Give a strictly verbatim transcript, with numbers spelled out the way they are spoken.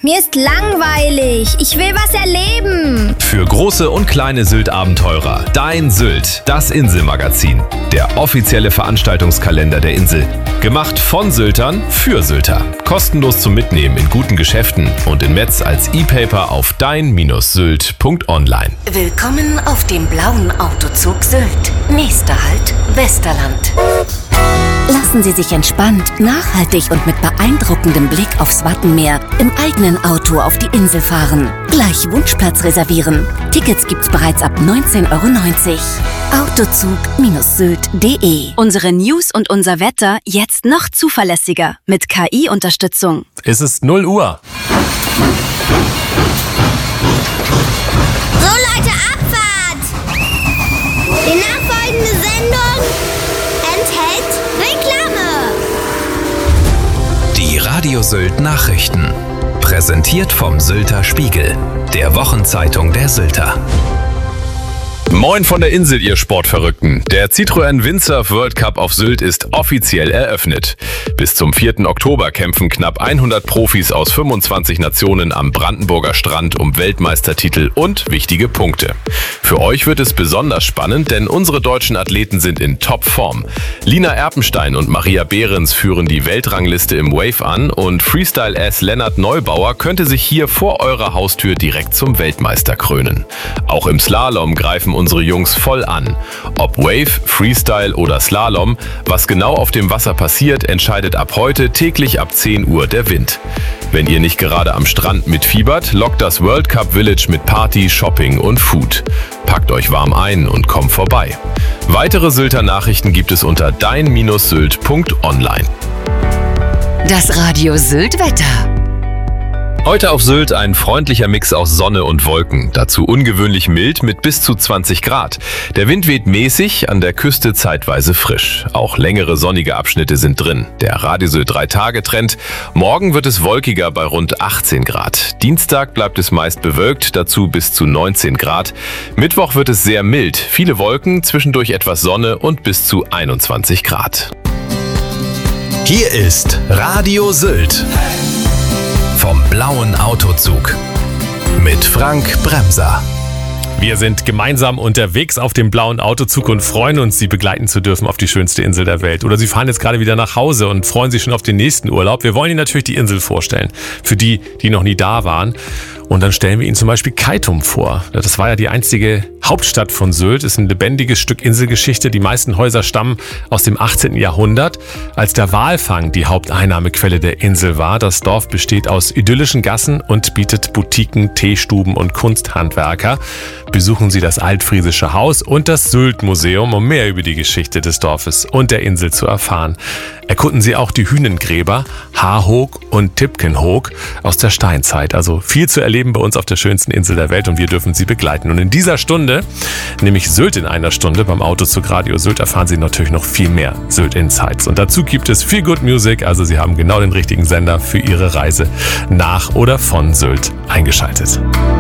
Mir ist langweilig. Ich will was erleben. Für große und kleine Sylt-Abenteurer. Dein Sylt, das Inselmagazin. Der offizielle Veranstaltungskalender der Insel. Gemacht von Syltern für Sylter. Kostenlos zum Mitnehmen in guten Geschäften und in Metz als E-Paper auf dein Sylt punkt online. Willkommen auf dem blauen Autozug Sylt. Nächster Halt, Westerland. Lassen Sie sich entspannt, nachhaltig und mit beeindruckendem Blick aufs Wattenmeer im eigenen Auto auf die Insel fahren. Gleich Wunschplatz reservieren. Tickets gibt's bereits ab neunzehn Euro neunzig. Autozug Sylt punkt de. Unsere News und unser Wetter jetzt noch zuverlässiger mit K I-Unterstützung. Es ist null Uhr. So Leute, Abfahrt! Die nachfolgende Sendung enthält Reklame. Die Radio Sylt Nachrichten. Präsentiert vom Sylter Spiegel, der Wochenzeitung der Sylter. Moin von der Insel, ihr Sportverrückten. Der Citroën Windsurf World Cup auf Sylt ist offiziell eröffnet. Bis zum vierten Oktober kämpfen knapp hundert Profis aus fünfundzwanzig Nationen am Brandenburger Strand um Weltmeistertitel und wichtige Punkte. Für euch wird es besonders spannend, denn unsere deutschen Athleten sind in Topform. Lina Erpenstein und Maria Behrens führen die Weltrangliste im Wave an und Freestyle-Ass Lennart Neubauer könnte sich hier vor eurer Haustür direkt zum Weltmeister krönen. Auch im Slalom greifen unsere Jungs voll an. Ob Wave, Freestyle oder Slalom, was genau auf dem Wasser passiert, entscheidet ab heute täglich ab zehn Uhr der Wind. Wenn ihr nicht gerade am Strand mitfiebert, lockt das World Cup Village mit Party, Shopping und Food. Packt euch warm ein und kommt vorbei. Weitere Sylter Nachrichten gibt es unter dein Sylt punkt online. Das Radio Sylt Wetter. Heute auf Sylt ein freundlicher Mix aus Sonne und Wolken, dazu ungewöhnlich mild mit bis zu zwanzig Grad. Der Wind weht mäßig, an der Küste zeitweise frisch. Auch längere sonnige Abschnitte sind drin. Der Radio Sylt drei Tage Trend. Morgen wird es wolkiger bei rund achtzehn Grad. Dienstag bleibt es meist bewölkt, dazu bis zu neunzehn Grad. Mittwoch wird es sehr mild, viele Wolken, zwischendurch etwas Sonne und bis zu einundzwanzig Grad. Hier ist Radio Sylt. Vom blauen Autozug mit Frank Bremser. Wir sind gemeinsam unterwegs auf dem blauen Autozug und freuen uns, Sie begleiten zu dürfen auf die schönste Insel der Welt. Oder Sie fahren jetzt gerade wieder nach Hause und freuen sich schon auf den nächsten Urlaub. Wir wollen Ihnen natürlich die Insel vorstellen, für die, die noch nie da waren. Und dann stellen wir Ihnen zum Beispiel Keitum vor. Das war ja die einstige Hauptstadt von Sylt. Ist ein lebendiges Stück Inselgeschichte. Die meisten Häuser stammen aus dem achtzehnten Jahrhundert, als der Walfang die Haupteinnahmequelle der Insel war. Das Dorf besteht aus idyllischen Gassen und bietet Boutiquen, Teestuben und Kunsthandwerker. Besuchen Sie das Altfriesische Haus und das Sylt-Museum, um mehr über die Geschichte des Dorfes und der Insel zu erfahren. Erkunden Sie auch die Hünengräber Haarhoog und Tipkenhoog aus der Steinzeit. Also viel zu erleben bei uns auf der schönsten Insel der Welt und wir dürfen Sie begleiten. Und in dieser Stunde, nämlich Sylt in einer Stunde, beim Autozug Radio Sylt erfahren Sie natürlich noch viel mehr Sylt Insights. Und dazu gibt es viel Good Music, also Sie haben genau den richtigen Sender für Ihre Reise nach oder von Sylt eingeschaltet.